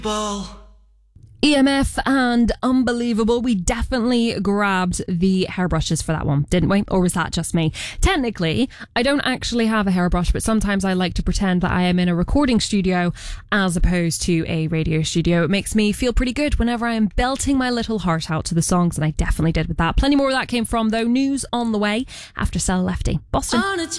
EMF and Unbelievable. We definitely grabbed the hairbrushes for that one, didn't we? Or was that just me? Technically, I don't actually have a hairbrush, but sometimes I like to pretend that I am in a recording studio as opposed to a radio studio. It makes me feel pretty good whenever I am belting my little heart out to the songs, and I definitely did with that. Plenty more of that came from, though. News on the way after Cell Lefty. Boston.